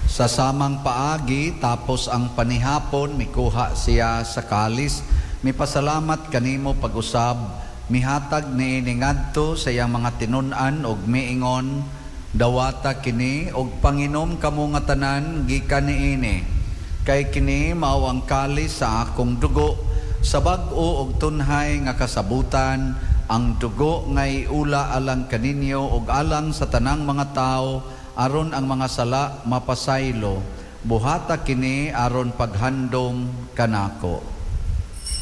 Sa samang paagi tapos ang panihapon mikuha siya sa kalis, mipasalamat kanimo pag-usab, mihatag niini ngadto sa iyang mga tinun-an og miingon, dawata kini og panginom kamo nga tanan gikan niini. Kay kini mao ang kalis sa akong dugo, sa bag-o og tunhay nga kasabutan, ang dugo ngay ula alang kaninyo og alang sa tanang mga tao, aron ang mga sala mapasaylo. Buhata kini aron paghandom kanako.